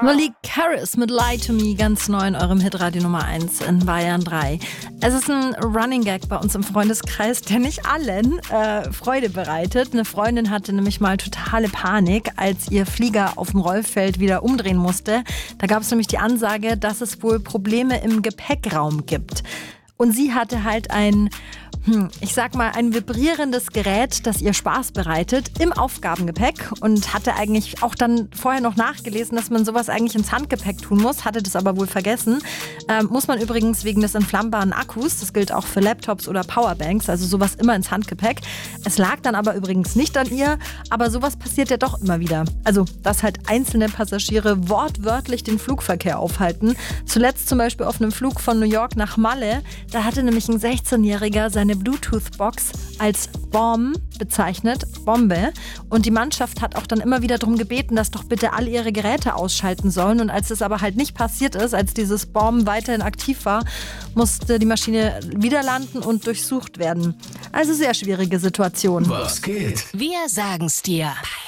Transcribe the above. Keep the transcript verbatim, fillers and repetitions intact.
Malik Harris mit Lie to Me, ganz neu in eurem Hitradio Nummer eins in Bayern drei. Es ist ein Running Gag bei uns im Freundeskreis, der nicht allen äh, Freude bereitet. Eine Freundin hatte nämlich mal totale Panik, als ihr Flieger auf dem Rollfeld wieder umdrehen musste. Da gab es nämlich die Ansage, dass es wohl Probleme im Gepäckraum gibt. Und sie hatte halt ein... Hm, ich sag mal, ein vibrierendes Gerät, das ihr Spaß bereitet, im Aufgabengepäck und hatte eigentlich auch dann vorher noch nachgelesen, dass man sowas eigentlich ins Handgepäck tun muss, hatte das aber wohl vergessen. Ähm, muss man übrigens wegen des entflammbaren Akkus, das gilt auch für Laptops oder Powerbanks, also sowas immer ins Handgepäck. Es lag dann aber übrigens nicht an ihr, aber sowas passiert ja doch immer wieder. Also, dass halt einzelne Passagiere wortwörtlich den Flugverkehr aufhalten. Zuletzt zum Beispiel auf einem Flug von New York nach Malle, da hatte nämlich ein sechzehnjähriger seine Bluetooth-Box als Bomb bezeichnet, Bombe. Und die Mannschaft hat auch dann immer wieder darum gebeten, dass doch bitte alle ihre Geräte ausschalten sollen. Und als das aber halt nicht passiert ist, als dieses Bomb weiterhin aktiv war, musste die Maschine wieder landen und durchsucht werden. Also sehr schwierige Situation. Was geht? Wir sagen's dir.